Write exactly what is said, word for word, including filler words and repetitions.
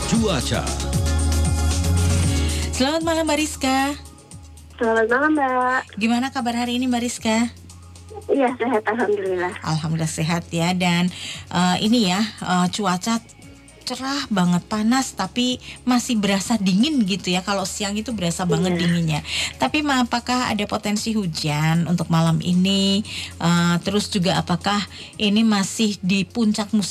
cuaca. Selamat malam Mbak Rizka. Selamat malam Mbak. Gimana kabar hari ini Mbak Rizka? Iya sehat alhamdulillah. Alhamdulillah sehat ya. Dan uh, ini ya uh, cuaca cerah banget, panas tapi masih berasa dingin gitu ya. Kalau siang itu berasa banget Iya. dinginnya. Tapi ma, apakah ada potensi hujan untuk malam ini? Uh, terus juga apakah ini masih di puncak musim